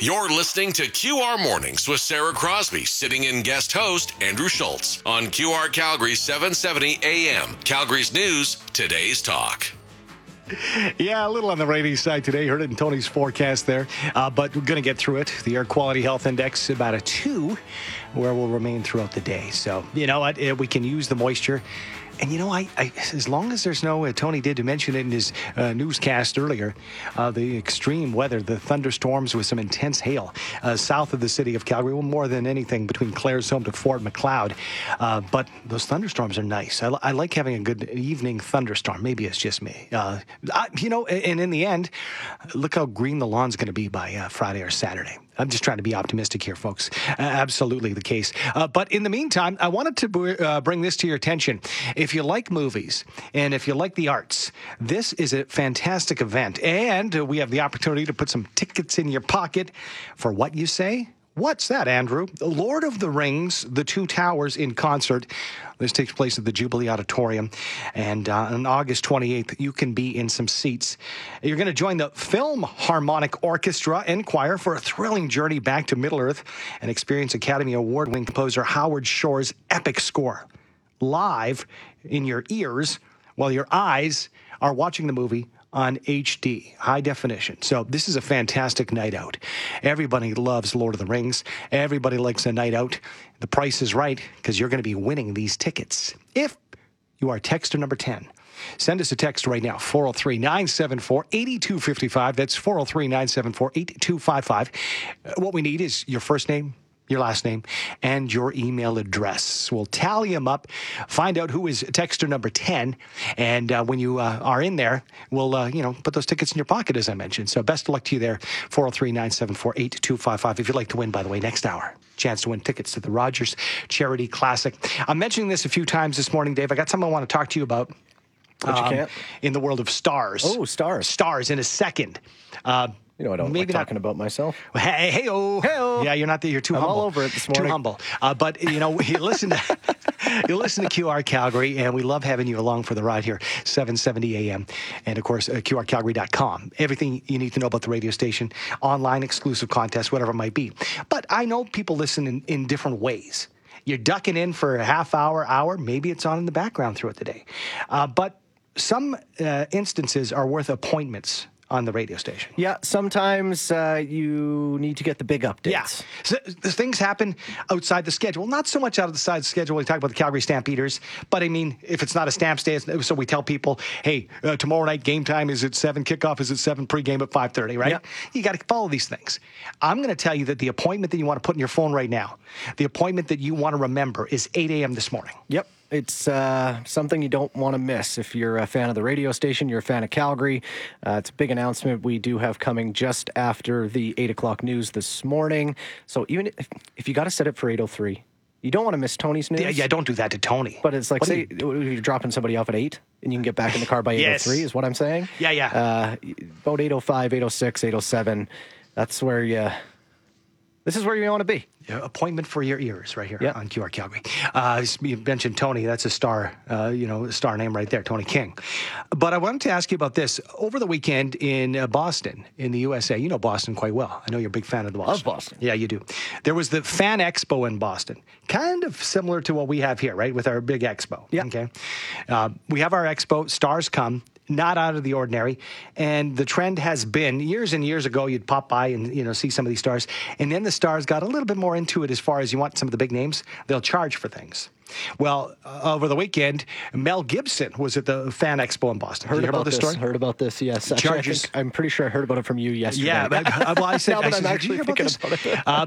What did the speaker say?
You're listening to QR Mornings with Sarah Crosby, sitting in guest host Andrew Schultz on QR Calgary 770 AM. Calgary's News, today's talk. Yeah, a little on the rainy side today. Heard it in Tony's forecast there. But we're going to get through it. The Air Quality Health Index, about a 2, where we'll remain throughout the day. So, you know what? We can use the moisture. And, you know, I as long as there's no, Tony did mention it in his newscast earlier, the extreme weather, the thunderstorms with some intense hail south of the city of Calgary, well, more than anything between Claresholm to Fort Macleod. But those thunderstorms are nice. I like having a good evening thunderstorm. Maybe it's just me. You know, and in the end, look how green the lawn's going to be by Friday or Saturday. I'm just trying to be optimistic here, folks. Absolutely the case. But in the meantime, I wanted to bring this to your attention. If you like movies and if you like the arts, this is a fantastic event. And we have the opportunity to put some tickets in your pocket for what you say? What's that, Andrew? Lord of the Rings, The Two Towers in concert. This takes place at the Jubilee Auditorium. And on August 28th, you can be in some seats. You're going to join the Philharmonic Orchestra and Choir for a thrilling journey back to Middle-earth and experience Academy Award-winning composer Howard Shore's epic score. Live in your ears while your eyes are watching the movie on HD, high definition. So this is a fantastic night out. Everybody loves Lord of the Rings. Everybody likes a night out. The price is right because you're going to be winning these tickets if you are texter number 10. Send us a text right now, 403-974-8255. That's 403-974-8255. What we need is your first name, your last name, and your email address. We'll tally them up, find out who is texter number 10, and when you are in there, we'll, put those tickets in your pocket, as I mentioned. So best of luck to you there, 403-974-8255. If you'd like to win, by the way, next hour, chance to win tickets to the Rogers Charity Classic. I'm mentioning this a few times this morning, Dave. I got something I want to talk to you about. In the world of stars. Oh, stars. Stars in a second. You know, I don't like talking about myself. Hey-o. Hey-o. Yeah, you're too humble. I'm all over it this morning. Too humble. But, you listen to QR Calgary, and we love having you along for the ride here, 770 AM. And, of course, QRCalgary.com. Everything you need to know about the radio station, online exclusive contests, whatever it might be. But I know people listen in different ways. You're ducking in for a half hour, maybe it's on in the background throughout the day. But some instances are worth appointments on the radio station. Yeah, sometimes you need to get the big updates. Yeah, so, things happen outside the schedule. Not so much outside the schedule. We talk about the Calgary Stampeders, but I mean, if it's not a Stamps Day, so we tell people, hey, tomorrow night game time is at 7, kickoff is at 7, pregame at 5:30, right? Yeah. You got to follow these things. I'm going to tell you that the appointment that you want to put in your phone right now, the appointment that you want to remember is 8 a.m. this morning. Yep. It's something you don't want to miss. If you're a fan of the radio station, you're a fan of Calgary, it's a big announcement we do have coming just after the 8 o'clock news this morning. So even if you got to set it for 8:03, you don't want to miss Tony's news. Yeah, don't do that to Tony. But it's like, say, you're dropping somebody off at 8 and you can get back in the car by 8:03 Yes. is what I'm saying. Yeah. About 8:05, 8:06, 8:07, that's where this is where you want to be. Appointment for your ears right here on QR Calgary. You mentioned Tony. That's a star, star name right there, Tony King. But I wanted to ask you about this. Over the weekend in Boston, in the USA, you know Boston quite well. I know you're a big fan of the Boston. Love Boston. Yeah, you do. There was the Fan Expo in Boston, kind of similar to what we have here, right, with our big expo. Yeah. Okay. We have our expo. Stars come. Not out of the ordinary. And the trend has been, years and years ago, you'd pop by and, see some of these stars. And then the stars got a little bit more into it as far as you want some of the big names. They'll charge for things. Well, over the weekend, Mel Gibson was at the Fan Expo in Boston. Heard you about this story? Heard about this, yes. Charges. I'm pretty sure I heard about it from you yesterday. Yeah, I said, now that I'm actually did you hear thinking about this? about it.